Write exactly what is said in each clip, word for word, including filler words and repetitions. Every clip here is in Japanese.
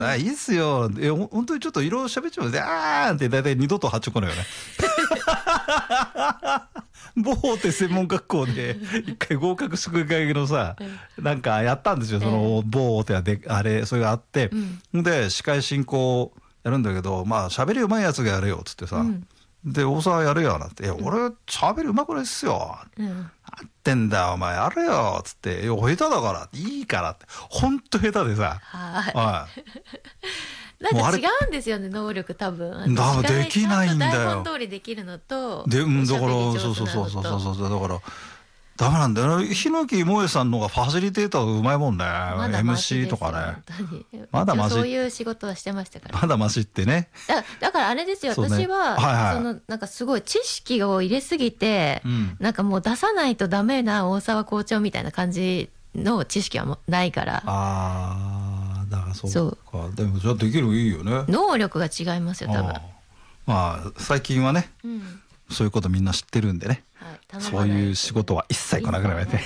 あ、いいっすよ。え、ほ本当にちょっといろいろ喋っちゃうで、あーんって大体二度とはっちょこないよね。某大手専門学校で一回合格祝賀会のさ、なんかやったんですよ。その某大手はで、あれ、それがあって。で、司会進行やるんだけど、まあ喋りうまいやつがやるよ、っつってさ。で、大沢やるよ、なんて。いや、俺、喋りうまくないっすよ。なんてんだよ、お前、やれよ、つって。いや、下手だから、いいからって。ほんと下手でさ。はい。 なんか違うんですよね、能力多分。 だからできないんだよ。 台本通りできるのと。 で、うん、だから、そうそうそうそうそうそう、だから、ダメなんだよ。檜萌さんの方がファシリテーターがうまいもんね。エムシー とかね。 まだマシ。そういう仕事はしてましたから。 まだマシってね。 だだからあれですよ、私は、その、なんかすごい知識を入れすぎて、なんかもう出さないとダメな大沢校長みたいな感じの知識はもうないから。 ああ、だからそうか。でもじゃあできるいいよね。 能力が違いますよ、多分。 まあ、最近はね、そういうことみんな知ってるんでね。そういう仕事は一切来なくなめて。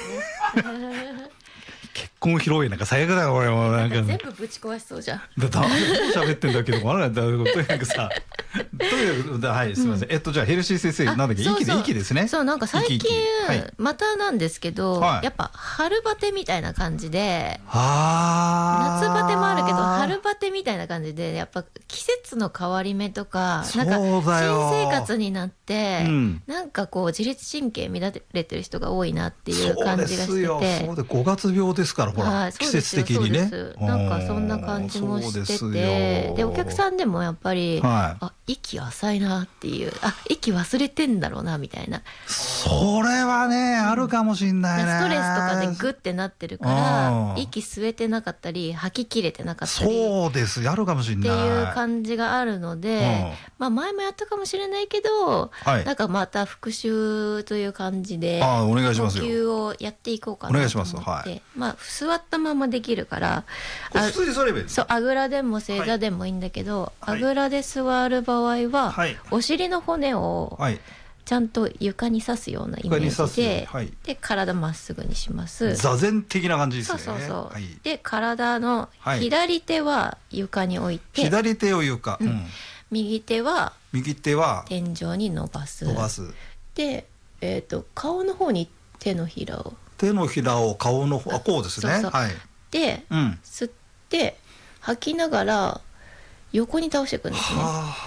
結婚披露宴なんか最悪だよ、俺も。 なんか全部ぶち壊しそうじゃん。 だって喋ってんだけど、あれだとにかくさ。とにかく、はい、すみません。えっと、じゃあヘルシー先生、なんだっけ、息で、息ですね。 そう、なんか最近、またなんですけど、やっぱ春バテみたいな感じで、夏バテもあるけど、春バテみたいな感じで、やっぱ季節の変わり目とか、なんか新生活になって、なんかこう自律神経乱れてる人が多いなっていう感じがしてて。 そうで、ごがつ病ですから、ほら、季節的にね。 なんかそんな感じもしてて、で、お客さんでもやっぱり、あ、息浅いなっていう、あ、息忘れてんだろうなみたいな。 それはね、あるかもしんないね。 ストレスとかでグッてなってるから、息吸えてなかったり吐ききれてなかったり、 そうです、やるかもしんないっていう感じがあるので、まあ前もやったかもしれないけど、なんかまた復習という感じで、 お願いしますよ。 呼吸をやっていこうかなと思って、お願いします。はい、まあ座ったままできるから、 普通に座ればいい。 そう、あぐらでも正座でもいいんだけど、あぐらで座る場合は、お尻の骨をちゃんと床に刺すようなイメージで、で体まっすぐにします。 座禅的な感じですね。 そうそうそう。で体の左手は床に置いて、 左手を床、 右手は右手は天井に伸ばす。 伸ばす。 で、えっと顔の方に手のひらを。 手のひらを顔の方、あ、こうですね。はい。 で、吸って吐きながら横に倒していくんですね。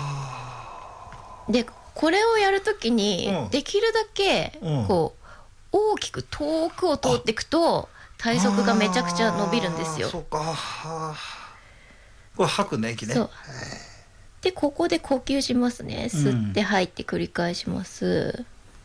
でこれをやるときにできるだけこう大きく遠くを通っていくと体側がめちゃくちゃ伸びるんですよ。 そうか。これ吐くね、息ね。 でここで呼吸しますね。吸って吐いて繰り返します。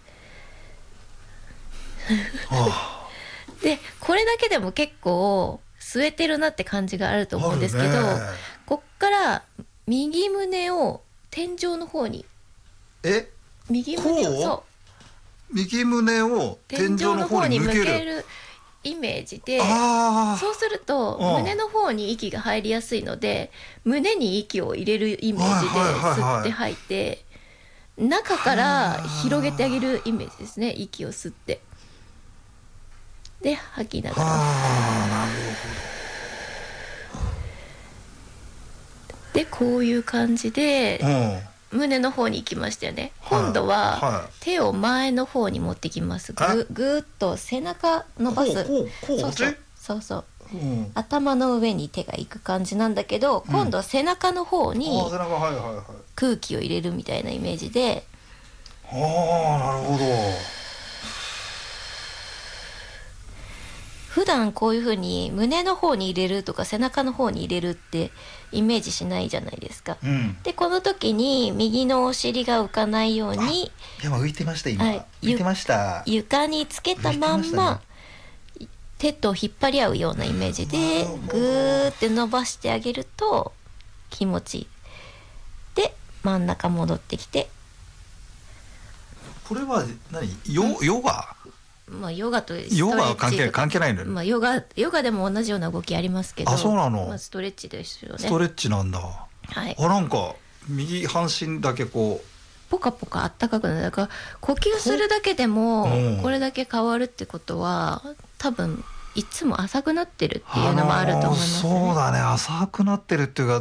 でこれだけでも結構吸えてるなって感じがあると思うんですけど、こっから右胸を天井の方に、 え、 右胸をそう右胸を天井の方に向けるイメージで、そうすると胸の方に息が入りやすいので、胸に息を入れるイメージで吸って吐いて、中から広げてあげるイメージですね。息を吸ってで吐きながら。でこういう感じで胸の方に行きましたよね。今度は手を前の方に持ってきます。ぐぐーっと背中伸ばす。そうそうそうそう、頭の上に手がいく感じなんだけど、今度は背中の方に空気を入れるみたいなイメージで。 ああ、なるほど。 普段こういう風に胸の方に入れるとか背中の方に入れるってイメージしないじゃないですか。うん、でこの時に右のお尻が浮かないように、 でも浮いてました今、はい、浮いてました。 床につけたまんま、ね、手と引っ張り合うようなイメージでグーって伸ばしてあげると気持ちいい。で真ん中戻ってきて。 これは何？ヨ、ヨガ？ まあヨガとヨガは関係関係ないのよ。 まあヨガヨガでも同じような動きありますけど。 あ、そうなの。 まあ、ストレッチですよね。 ストレッチなんだ。 はい。 あ、なんか右半身だけこうポカポカあったかくなる。だから呼吸するだけでもこれだけ変わるってことは、多分いつも浅くなってるっていうのもあると思いますね。 そうだね、浅くなってるっていうか、